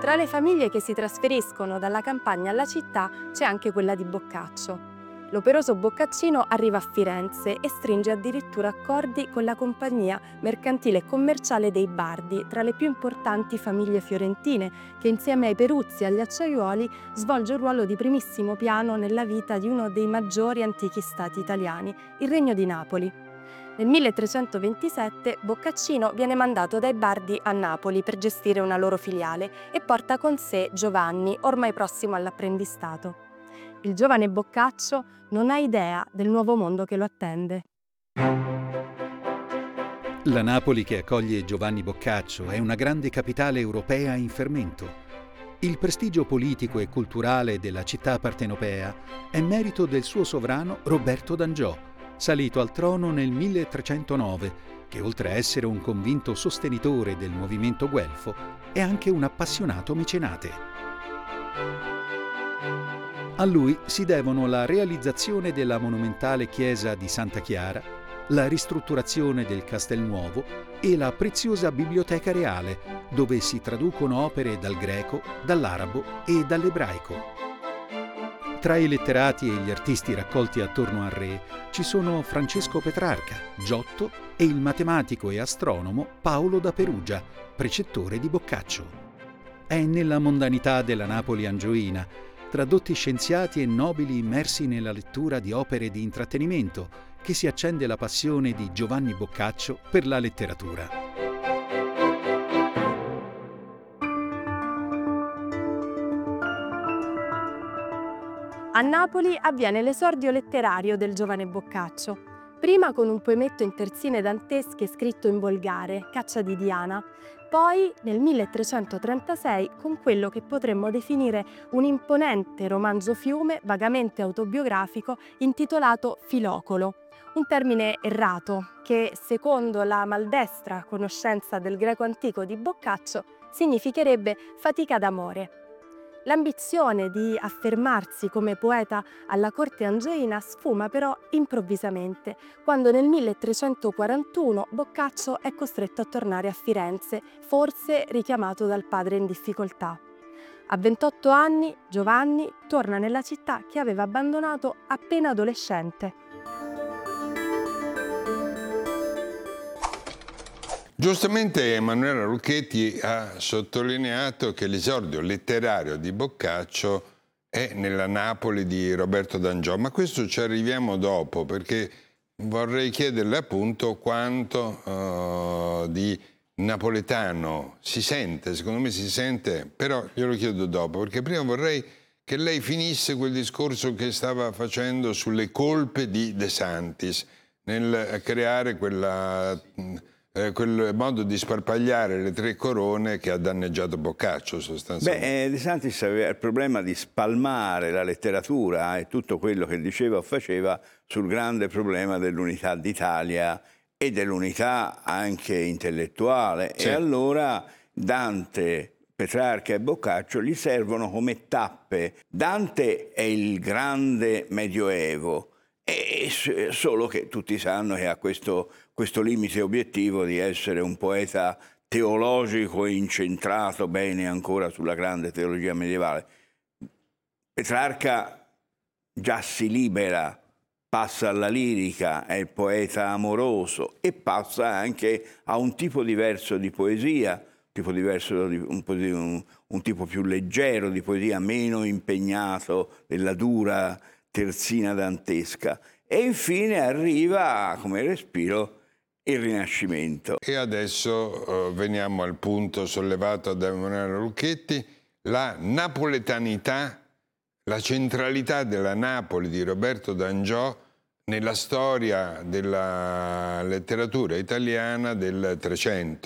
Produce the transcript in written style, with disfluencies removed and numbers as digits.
Tra le famiglie che si trasferiscono dalla campagna alla città c'è anche quella di Boccaccio. L'operoso Boccaccino arriva a Firenze e stringe addirittura accordi con la compagnia mercantile e commerciale dei Bardi, tra le più importanti famiglie fiorentine, che insieme ai Peruzzi e agli Acciaiuoli svolge un ruolo di primissimo piano nella vita di uno dei maggiori antichi stati italiani, il Regno di Napoli. Nel 1327 Boccaccino viene mandato dai Bardi a Napoli per gestire una loro filiale e porta con sé Giovanni, ormai prossimo all'apprendistato. Il giovane Boccaccio non ha idea del nuovo mondo che lo attende. La Napoli che accoglie Giovanni Boccaccio è una grande capitale europea in fermento. Il prestigio politico e culturale della città partenopea è merito del suo sovrano Roberto d'Angiò, salito al trono nel 1309, che oltre a essere un convinto sostenitore del movimento guelfo, è anche un appassionato mecenate. A lui si devono la realizzazione della monumentale chiesa di Santa Chiara, la ristrutturazione del Castelnuovo e la preziosa Biblioteca Reale, dove si traducono opere dal greco, dall'arabo e dall'ebraico. Tra i letterati e gli artisti raccolti attorno al re ci sono Francesco Petrarca, Giotto e il matematico e astronomo Paolo da Perugia, precettore di Boccaccio. È nella mondanità della Napoli angioina, tra dotti scienziati e nobili immersi nella lettura di opere di intrattenimento, che si accende la passione di Giovanni Boccaccio per la letteratura. A Napoli avviene l'esordio letterario del giovane Boccaccio, prima con un poemetto in terzine dantesche scritto in volgare, Caccia di Diana, poi nel 1336 con quello che potremmo definire un imponente romanzo fiume vagamente autobiografico intitolato Filocolo, un termine errato che, secondo la maldestra conoscenza del greco antico di Boccaccio, significherebbe fatica d'amore. L'ambizione di affermarsi come poeta alla corte angioina sfuma però improvvisamente, quando nel 1341 Boccaccio è costretto a tornare a Firenze, forse richiamato dal padre in difficoltà. A 28 anni Giovanni torna nella città che aveva abbandonato appena adolescente. Giustamente Emanuela Lucchetti ha sottolineato che l'esordio letterario di Boccaccio è nella Napoli di Roberto d'Angiò, ma questo ci arriviamo dopo, perché vorrei chiederle appunto quanto di napoletano si sente, secondo me si sente, però glielo chiedo dopo, perché prima vorrei che lei finisse quel discorso che stava facendo sulle colpe di De Santis nel creare quel modo di sparpagliare le tre corone che ha danneggiato Boccaccio sostanzialmente. De Santis aveva il problema di spalmare la letteratura e tutto quello che diceva o faceva sul grande problema dell'unità d'Italia e dell'unità anche intellettuale. Sì. E allora Dante, Petrarca e Boccaccio gli servono come tappe. Dante è il grande Medioevo, e solo che tutti sanno che ha questo limite obiettivo di essere un poeta teologico e incentrato bene ancora sulla grande teologia medievale. Petrarca già si libera, passa alla lirica, è il poeta amoroso e passa anche a un tipo diverso di poesia, un tipo più leggero di poesia, meno impegnato nella dura terzina dantesca. E infine arriva come respiro il Rinascimento. E adesso veniamo al punto sollevato da Emanuela Lucchetti, la napoletanità, la centralità della Napoli di Roberto d'Angiò nella storia della letteratura italiana del Trecento.